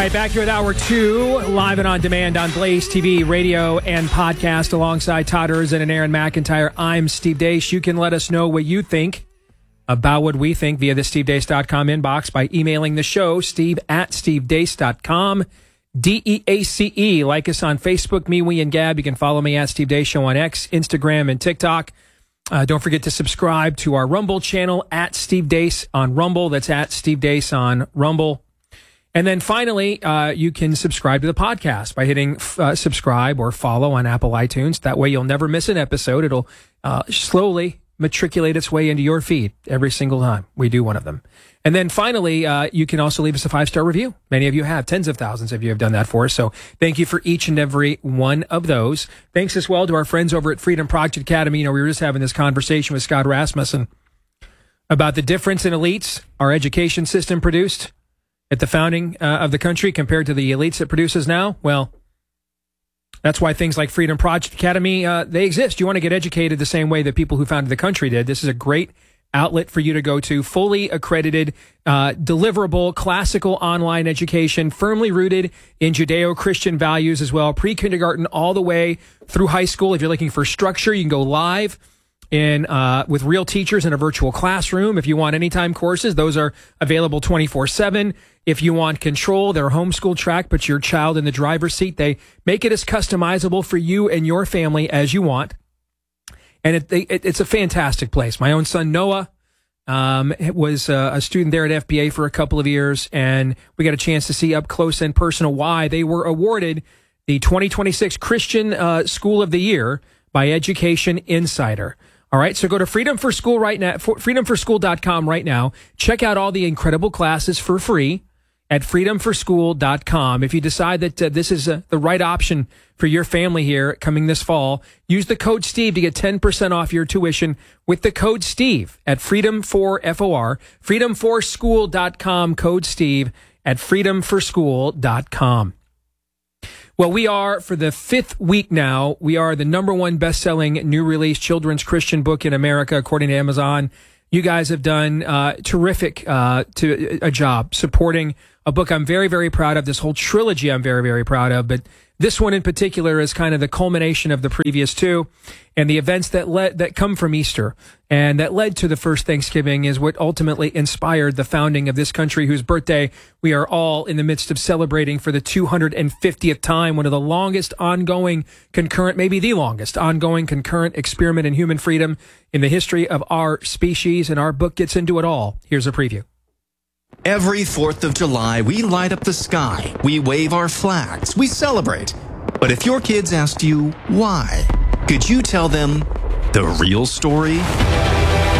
right, back here at Hour 2, live and on demand on Blaze TV, radio, and podcast alongside Todd Erzin and Aaron McIntyre. I'm Steve Deace. You can let us know what you think about what we think via the stevedeace.com inbox by emailing the show, steve@stevedeace.com, DEACE. Like us on Facebook, me, we, and Gab. You can follow me at Steve Deace Show on X, Instagram, and TikTok. Don't forget to subscribe to our Rumble channel at Steve Deace on Rumble. That's at Steve Deace on Rumble. And then finally, you can subscribe to the podcast by hitting subscribe or follow on Apple iTunes. That way you'll never miss an episode. It'll slowly matriculate its way into your feed every single time we do one of them. And then finally, you can also leave us a 5-star review. Many of you have. Tens of thousands of you have done that for us. So thank you for each and every one of those. Thanks as well to our friends over at Freedom Project Academy. You know, we were just having this conversation with Scott Rasmussen about the difference in elites our education system produced at the founding of the country compared to the elites it produces now. Well, that's why things like Freedom Project Academy, they exist. You want to get educated the same way that people who founded the country did. This is a great outlet for you to go to. Fully accredited, deliverable, classical online education, firmly rooted in Judeo-Christian values as well. Pre-kindergarten all the way through high school. If you're looking for structure, you can go live in with real teachers in a virtual classroom. If you want anytime courses, those are available 24/7. If you want control, they're homeschool track, put your child in the driver's seat. They make it as customizable for you and your family as you want. And it's a fantastic place. My own son, Noah, was a student there at FBA for a couple of years, and we got a chance to see up close and personal why they were awarded the 2026 Christian School of the Year by Education Insider. All right, so go to Freedom for School right now, freedomforschool.com right now. Check out all the incredible classes for free at freedomforschool.com. If you decide that this is the right option for your family here coming this fall, use the code Steve to get 10% off your tuition with the code Steve at freedomforschool.com, code Steve at freedomforschool.com. Well, we are, for the 5th week now, we are the #1 best-selling new release children's Christian book in America, according to Amazon. You guys have done terrific to a job supporting a book I'm very, very proud of. This whole trilogy I'm very, very proud of. But this one in particular is kind of the culmination of the previous two. And the events that come from Easter and that led to the first Thanksgiving is what ultimately inspired the founding of this country, whose birthday we are all in the midst of celebrating for the 250th time. One of the longest ongoing concurrent, maybe the longest ongoing concurrent experiment in human freedom in the history of our species. And our book gets into it all. Here's a preview. Every 4th of July, we light up the sky, we wave our flags, we celebrate. But if your kids asked you why, could you tell them the real story?